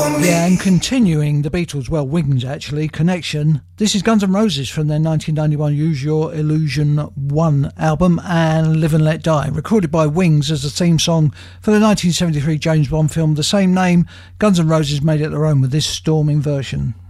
Yeah, and continuing the Beatles, well, Wings actually, Connection. This is Guns N' Roses from their 1991 Use Your Illusion 1 album and Live and Let Die. Recorded by Wings as the theme song for the 1973 James Bond film, the same name, Guns N' Roses made it their own with this storming version.